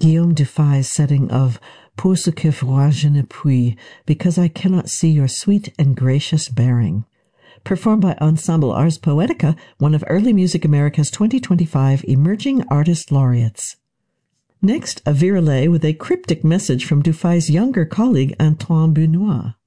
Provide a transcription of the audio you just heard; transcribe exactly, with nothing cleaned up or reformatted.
Guillaume Dufay's setting of Pour ce que froid je ne puis, because I cannot see your sweet and gracious bearing. Performed by Ensemble Ars Poetica, one of Early Music America's twenty twenty-five Emerging Artist Laureates. Next, a virelai with a cryptic message from Dufay's younger colleague Antoine Benoit.